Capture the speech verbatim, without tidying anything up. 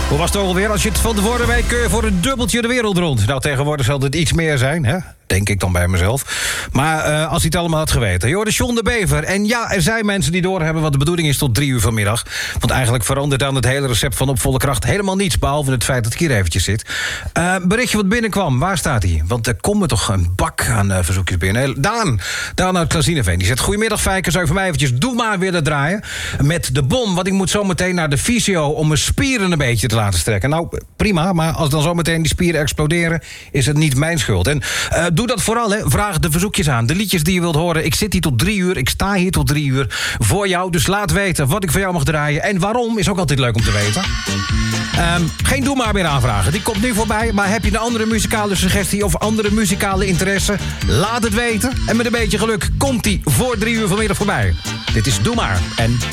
Hoe was het alweer? Als je het van de vorige week uh, voor een dubbeltje de wereld rond. Nou, tegenwoordig zal het iets meer zijn, hè? Denk ik dan bij mezelf. Maar uh, als hij het allemaal had geweten. Je hoorde John de Bever. En ja, er zijn mensen die doorhebben wat de bedoeling is tot drie uur vanmiddag. Want eigenlijk verandert dan het hele recept van Op Volle Kracht helemaal niets. Behalve het feit dat ik hier eventjes zit. Uh, berichtje wat binnenkwam, waar staat hij? Want er komen toch een bak aan uh, verzoekjes binnen. Daan, Daan uit Klazineveen. Die zegt, goedemiddag Fijker, zou je voor mij eventjes Doe Maar willen draaien? Met de bom, want ik moet zo meteen naar de fysio om mijn spieren een beetje te laten strekken. Nou, prima, maar als dan zometeen die spieren exploderen, is het niet mijn schuld. En uh, doe dat vooral, hè. Vraag de verzoekjes aan. De liedjes die je wilt horen. Ik zit hier tot drie uur. Ik sta hier tot drie uur voor jou. Dus laat weten wat ik voor jou mag draaien. En waarom is ook altijd leuk om te weten. Um, geen Doe Maar meer aanvragen. Die komt nu voorbij. Maar heb je een andere muzikale suggestie of andere muzikale interesse? Laat het weten. En met een beetje geluk komt die voor drie uur vanmiddag voorbij. Dit is Doe Maar. En